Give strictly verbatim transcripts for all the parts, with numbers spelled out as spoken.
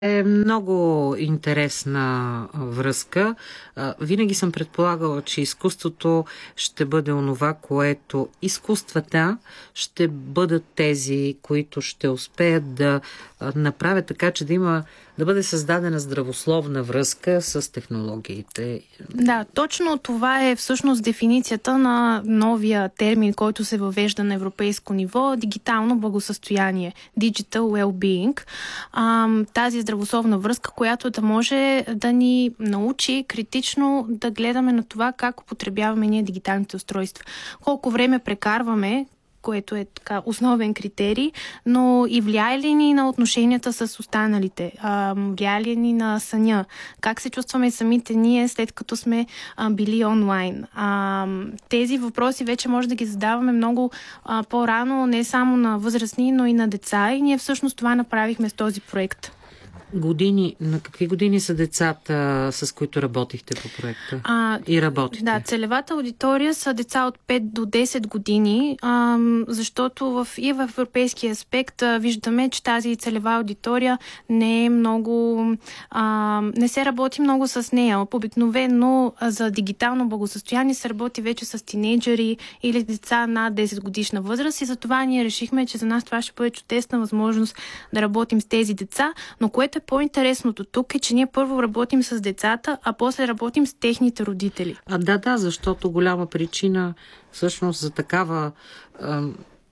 Е много интересна връзка. Винаги съм предполагала, че изкуството ще бъде онова, което изкуствата ще бъдат тези, които ще успеят да направят така, че да има, да бъде създадена здравословна връзка с технологиите. Да, точно това е всъщност дефиницията на новия термин, който се въвежда на европейско ниво — дигитално благосъстояние, Digital Well-being. Тази здравословна връзка, която да може да ни научи критично да гледаме на това как употребяваме ние дигиталните устройства. Колко време прекарваме, което е така основен критерий, но и влияе ли ни на отношенията с останалите? А, влияе ли ни на съня? Как се чувстваме самите ние, след като сме а, били онлайн? А, тези въпроси вече може да ги задаваме много а, по-рано, не само на възрастни, но и на деца. И ние всъщност това направихме с този проект. Години, на какви години са децата, с които работихте по проекта? А, и работите? Да, целевата аудитория са деца от пет до десет години, а, защото в, и в европейски аспект а, виждаме, че тази целева аудитория не е много... А, не се работи много с нея. Обикновено за дигитално благосъстояние се работи вече с тинейджери или деца над десет годишна възраст и затова ние решихме, че за нас това ще бъде чудесна възможност да работим с тези деца, но което е по-интересното тук е, че ние първо работим с децата, а после работим с техните родители. А да, да, защото голяма причина всъщност за такава а,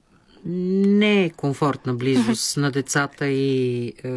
не е комфортна близост на децата и е,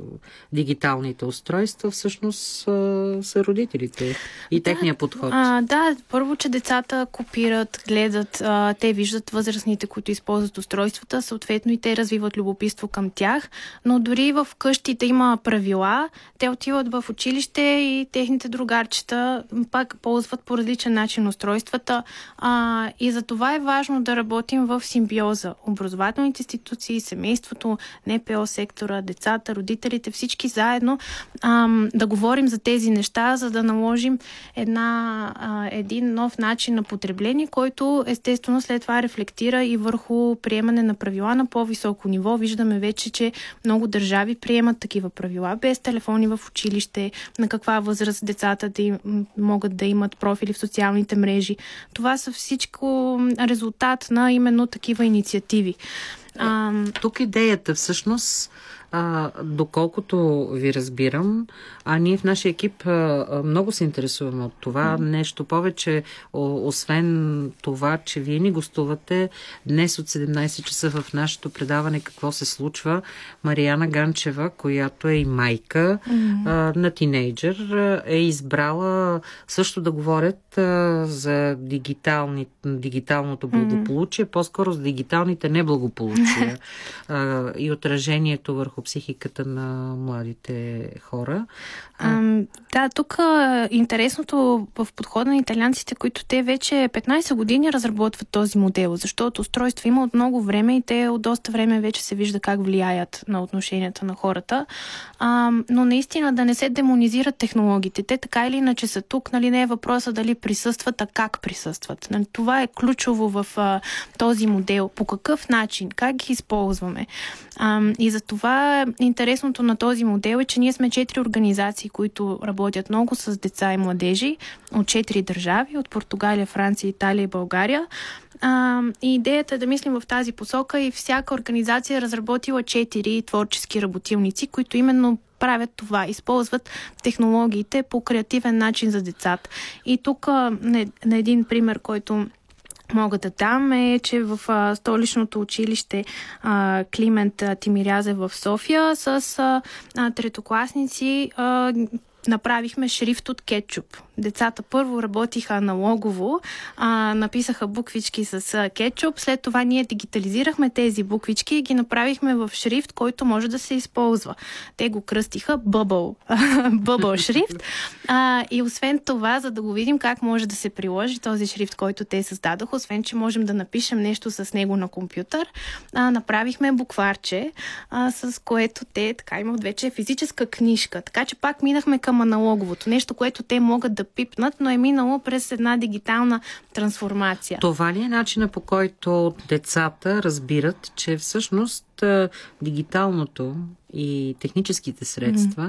дигиталните устройства, всъщност е, са родителите и да, техния подход. А, да, първо, че децата копират, гледат, а, те виждат възрастните, които използват устройствата, съответно и те развиват любопитство към тях, но дори в къщите има правила, те отиват в училище и техните другарчета пак ползват по различен начин устройствата а, и за това е важно да работим в симбиоза. Образователните институции, семейството, Н П О сектора, децата, родителите, всички заедно ам, да говорим за тези неща, за да наложим една, а, един нов начин на потребление, който естествено след това рефлектира и върху приемане на правила на по-високо ниво. Виждаме вече, че много държави приемат такива правила без телефони в училище, на каква възраст децата да им, могат да имат профили в социалните мрежи. Това са всичко резултат на именно такива инициативи. А, Тук идеята всъщност, а, доколкото ви разбирам, а ние в нашия екип а, много се интересуваме от това. Mm-hmm. Нещо повече, о, освен това, че вие ни гостувате днес от седемнайсет часа в нашето предаване "Какво се случва", Мариана Ганчева, която е и майка mm-hmm. а, на тинейджър, е избрала също да говорят а, за дигитални, дигиталното благополучие, mm-hmm. по-скоро за дигиталните неблагополучия а, и отражението върху психиката на младите хора. А, да, тук а, интересното в подхода на италианците, които те вече петнайсет години разработват този модел, защото устройства има от много време и те от доста време вече се вижда как влияят на отношенията на хората. А, но наистина да не се демонизират технологиите. Те така или иначе са тук, нали, не е въпроса дали присъстват, а как присъстват. Нали, това е ключово в а, този модел. По какъв начин, как ги използваме. А, и за това интересното на този модел е, че ние сме четири организации, които работят много с деца и младежи от четири държави, от Португалия, Франция, Италия и България. А, и идеята е да мислим в тази посока и всяка организация е разработила четири творчески работилници, които именно правят това, използват технологиите по креативен начин за децата. И тук на, на един пример, който мога да дам, е, че в а, столичното училище а, Климент Тимирязе в София с а, а, третокласници а, направихме шрифт от кетчуп. Децата първо работиха аналогово, а, написаха буквички с а, кетчуп, след това ние дигитализирахме тези буквички и ги направихме в шрифт, който може да се използва. Те го кръстиха Bubble, Bubble шрифт. А, и освен това, за да го видим как може да се приложи този шрифт, който те създадоха, освен че можем да напишем нещо с него на компютър, а, направихме букварче, а, с което те така имат вече физическа книжка. Така че пак минахме към към аналоговото. Нещо, което те могат да пипнат, но е минало през една дигитална трансформация. Това ли е начина, по който децата разбират, че всъщност дигиталното и техническите средства